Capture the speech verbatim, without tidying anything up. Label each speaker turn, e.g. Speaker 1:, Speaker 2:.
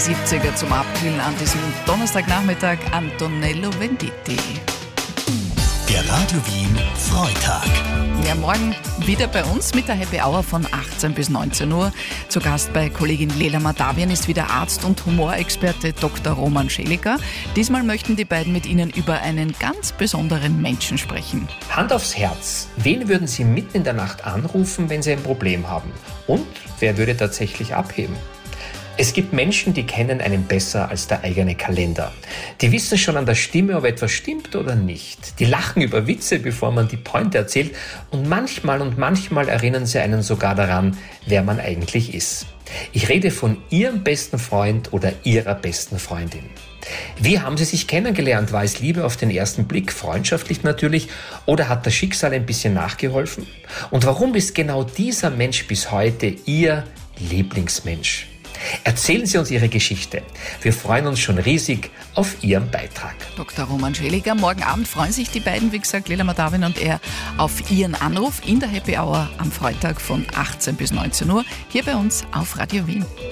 Speaker 1: siebziger zum Abkühlen an diesem Donnerstagnachmittag. Antonello Venditti.
Speaker 2: Der Radio Wien Freitag.
Speaker 1: Ja, morgen wieder bei uns mit der Happy Hour von achtzehn bis neunzehn Uhr. Zu Gast bei Kollegin Lela Madavian ist wieder Arzt und Humorexperte Doktor Roman Scheliger. Diesmal möchten die beiden mit Ihnen über einen ganz besonderen Menschen sprechen.
Speaker 3: Hand aufs Herz. Wen würden Sie mitten in der Nacht anrufen, wenn Sie ein Problem haben? Und wer würde tatsächlich abheben? Es gibt Menschen, die kennen einen besser als der eigene Kalender. Die wissen schon an der Stimme, ob etwas stimmt oder nicht. Die lachen über Witze, bevor man die Pointe erzählt. Und manchmal und manchmal erinnern sie einen sogar daran, wer man eigentlich ist. Ich rede von Ihrem besten Freund oder Ihrer besten Freundin. Wie haben Sie sich kennengelernt? War es Liebe auf den ersten Blick, freundschaftlich natürlich, oder hat das Schicksal ein bisschen nachgeholfen? Und warum ist genau dieser Mensch bis heute Ihr Lieblingsmensch? Erzählen Sie uns Ihre Geschichte. Wir freuen uns schon riesig auf Ihren Beitrag.
Speaker 1: Doktor Roman Scheliger, morgen Abend freuen sich die beiden, wie gesagt, Lela Madavian und er, auf Ihren Anruf in der Happy Hour am Freitag von achtzehn bis neunzehn Uhr hier bei uns auf Radio Wien.